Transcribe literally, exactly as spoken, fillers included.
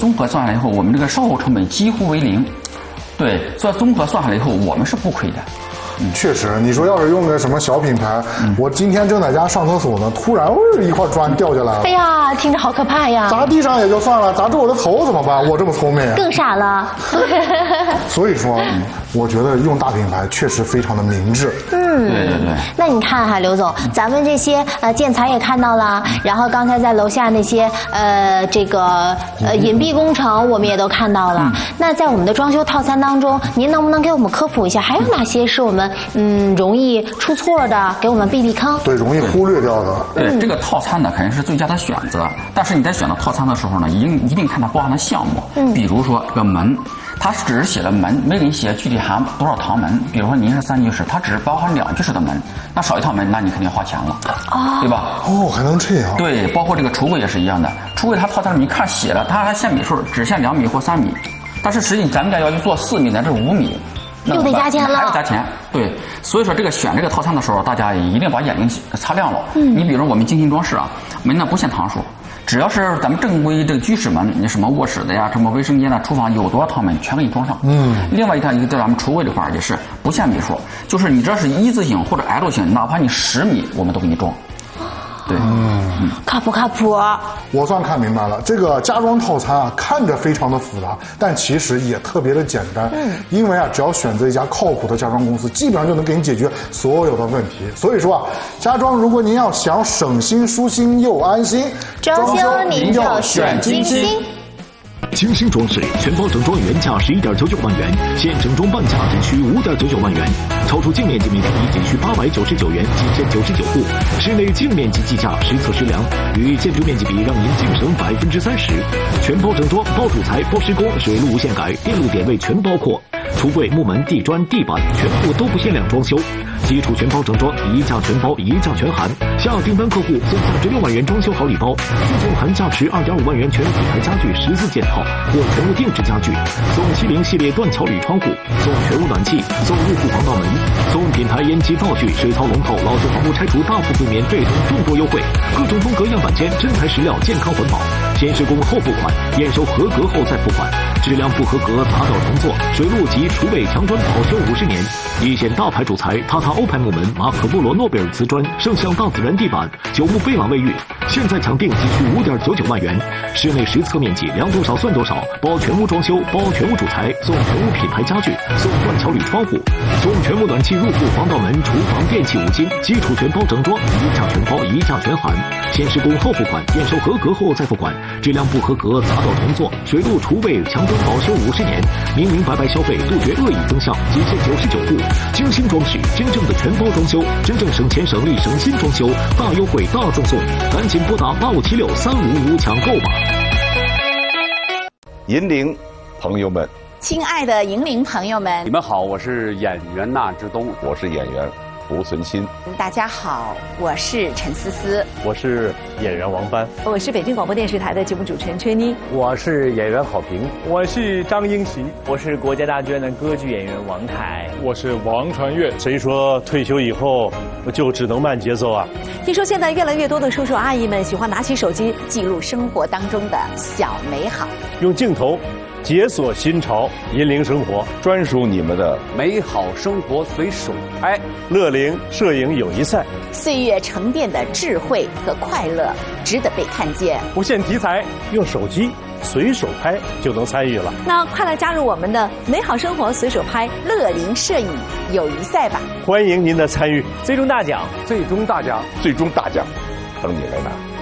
综合算下来以后，我们这个售后成本几乎为零。对，所以综合算下来以后，我们是不亏的。 嗯，确实，你说要是用个什么小品牌，嗯、我今天正在家上厕所呢，突然哦一块砖掉下来了， 哎呀，听着好可怕呀！ 砸地上也就算了，砸住我的头怎么办？我这么聪明， 更傻了。 所以说，嗯、我觉得用大品牌确实非常的明智。 嗯， 对对对。 那你看哈，刘总，咱们这些呃建材也看到了，然后刚才在楼下那些呃这个呃隐蔽工程我们也都看到了。嗯、那在我们的装修套餐当中，您能不能给我们科普一下，还有哪些是我们嗯容易出错的，给我们避避坑？ 对，容易忽略掉的。 对，嗯、这个套餐呢肯定是最佳的选择，但是你在选择套餐的时候呢，一定一定看它包含的项目。嗯，比如说这个门，它只是写了门，没给你写具体含多少堂门。比如说您是三居室，它只是包含两居室的门，那少一套门，那你肯定要花钱了，哦、对吧？ 哦，还能这样？ 对，包括这个橱柜也是一样的，橱柜它套餐里面看写了，它还限米数，只限两米或三米，但是实际咱们家要去做四米乃至五米。 又得加钱了， 还要加钱，对，所以说这个选这个套餐的时候，大家一定把眼睛擦亮了。嗯，你比如说我们精心装饰啊，门呢不限堂数，只要是咱们正规这个居室门，你什么卧室的呀、什么卫生间的、厨房有多少套门，全给你装上。嗯，另外一条一个在咱们橱柜这块也是不限米数，就是你只要是一字形或者 L 型，哪怕你十米，我们都给你装。对， 嗯，靠谱靠谱。 我算看明白了，这个家装套餐啊，看着非常的复杂，但其实也特别的简单。嗯，因为啊，只要选择一家靠谱的家装公司，基本上就能给你解决所有的问题。所以说啊，家装如果您要想省心、舒心又安心， 装修您就选金星。 精心装饰全包整装原价十一点九九万元，现整装半价仅需五点九九万元，超出净面积面积仅需八百九十九元，仅限九十九户。室内净面积计价实测实量，与建筑面积比让您净省百分之三十。全包整装，包主材，包施工，水路无限改，电路点位全包括。橱柜、木门、地砖、地板全部都不限量装修，基础全包整装，一价全包，一价全含。下订单客户送价值六万元装修好礼包，附送含价值二点五万元全品牌家具十四件套或全屋定制家具，送七零系列断桥铝窗户，送全屋暖气，送入户防盗门，送品牌烟机灶具、水槽龙头、老旧房屋拆除大部分免费等众多优惠，各种风格样板间，真材实料，健康环保，先施工后付款，验收合格后再付款，质量不合格砸掉重做，水路及厨卫墙砖保修五十年，一线大牌主材塔塔欧派木门、马可波罗诺贝尔瓷砖、圣象大自然地板、九牧贝朗卫浴，现在抢订仅需五点九九万元。室内实测面积量多少算多少，包全屋装修，包全屋主材，送全屋品牌家具，送断桥铝窗户，送全屋暖气入户防盗门、厨房电器五金，基础全包整装，一价全包，一价全含，先施工后付款，验收合格后再付款，质量不合格砸掉重做，水路厨卫墙砖保修五十年，明明白白消费，杜绝恶意增项，仅限九十九户。精心装饰，真正的全包装修，真正省钱省力省心装修，大优惠大赠送，赶紧拨打八五七六三五五抢购吧！ 银铃朋友们， 亲爱的银铃朋友们， 你们好，我是演员纳之东， 我是演员胡存新。 大家好，我是陈思思， 我是演员王帆， 我是北京广播电视台的节目主持人崔妮， 我是演员郝平， 我是张英奇， 我是国家大剧院的歌剧演员王凯， 我是王传岳。 谁说退休以后就只能慢节奏啊？ 听说现在越来越多的叔叔阿姨们喜欢拿起手机记录生活当中的小美好， 用镜头解锁新潮，银铃生活， 专属你们的美好生活随手拍。 乐龄摄影友谊赛， 岁月沉淀的智慧和快乐值得被看见。 不限题材， 用手机随手拍就能参与了。 那快来加入我们的美好生活随手拍乐龄摄影友谊赛吧！ 欢迎您的参与， 最终大奖， 最终大奖， 最终大奖，等你来拿。